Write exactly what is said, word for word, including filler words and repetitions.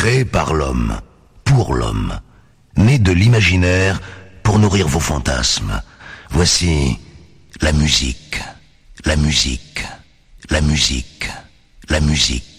créé par l'homme, pour l'homme, né de l'imaginaire pour nourrir vos fantasmes. Voici la musique, la musique, la musique, la musique.